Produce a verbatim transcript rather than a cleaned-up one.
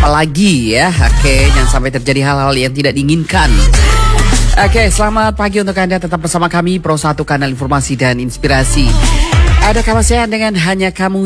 apalagi ya. Oke, jangan sampai terjadi hal-hal yang tidak diinginkan. Oke, selamat pagi untuk Anda, tetap bersama kami Pro satu Kanal Informasi dan Inspirasi. Ada kabar saya dengan Hanya Kamu